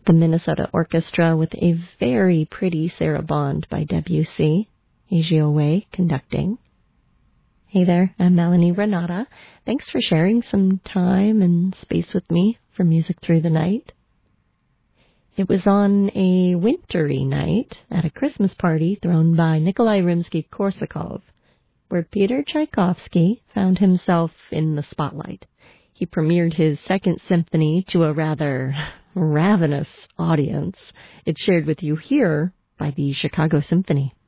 The Minnesota Orchestra with a very pretty Sarah Bond by Debussy. Asia Way conducting. Hey there, I'm Melanie Renata. Thanks for sharing some time and space with me for Music Through the Night. It was on a wintry night at a Christmas party thrown by Nikolai Rimsky-Korsakov, where Peter Tchaikovsky found himself in the spotlight. He premiered his Second Symphony to a rather ravenous audience. It's shared with you here by the Chicago Symphony.